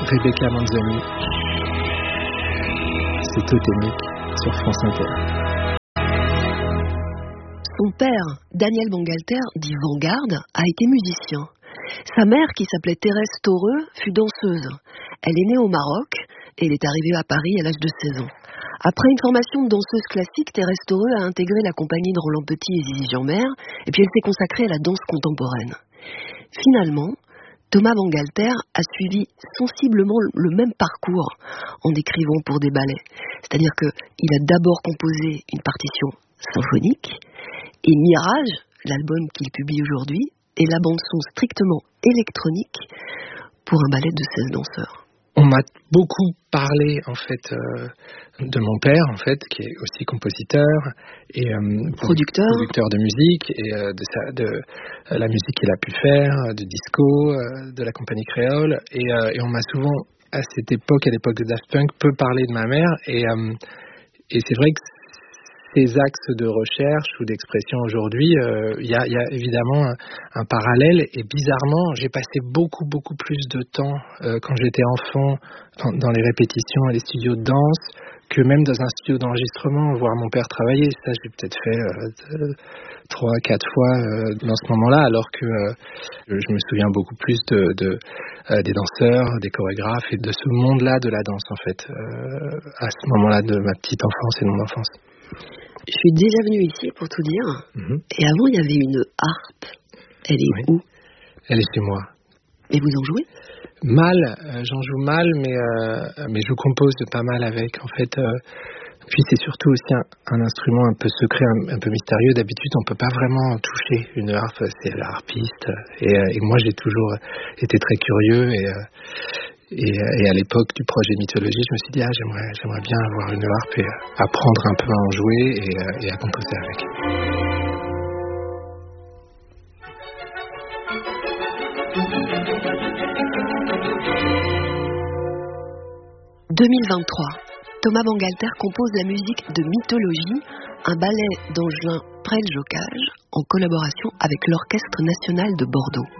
Rebecca Manzoni. C'est Totémique sur France Inter. Son père, Daniel Bangalter, dit Vanguard, a été musicien. Sa mère, qui s'appelait Thérèse Toreux, fut danseuse. Elle est née au Maroc et elle est arrivée à Paris à l'âge de 16 ans. Après une formation de danseuse classique, Thérèse Toreux a intégré la compagnie de Roland Petit et Zizi Jeanmaire, et puis elle s'est consacrée à la danse contemporaine. Finalement, Thomas Bangalter a suivi sensiblement le même parcours en écrivant pour des ballets. C'est-à-dire qu'il a d'abord composé une partition symphonique, et Mirage, l'album qu'il publie aujourd'hui, est la bande-son strictement électronique pour un ballet de 16 danseurs. On m'a beaucoup parlé en fait de mon père en fait, qui est aussi compositeur et producteur de musique et de la musique qu'il a pu faire, du disco, de la compagnie créole et on m'a souvent à l'époque de Daft Punk, peu parlé de ma mère et c'est vrai que ces axes de recherche ou d'expression aujourd'hui, il y a évidemment un parallèle et bizarrement, j'ai passé beaucoup plus de temps quand j'étais enfant dans les répétitions et les studios de danse que même dans un studio d'enregistrement, voir mon père travailler. Ça, j'ai peut-être fait 3-4 fois dans ce moment-là, alors que je me souviens beaucoup plus des danseurs, des chorégraphes et de ce monde-là de la danse en fait, à ce moment-là de ma petite enfance et de mon enfance. Je suis déjà venue ici pour tout dire. Et avant, il y avait une harpe. Elle est où ? Elle est chez moi. Et vous en jouez ? Mal, j'en joue mal, mais je compose pas mal avec. En fait, puis c'est surtout aussi un instrument un peu secret, un peu mystérieux. D'habitude, on peut pas vraiment toucher une harpe. C'est la harpiste. Et moi, j'ai toujours été très curieux et à l'époque du projet Mythologie, je me suis dit j'aimerais bien avoir une harpe et apprendre un peu à en jouer et à composer avec. 2023, Thomas Bangalter compose la musique de Mythologie, un ballet d'Angelin Prel-Jocage en collaboration avec l'Orchestre national de Bordeaux.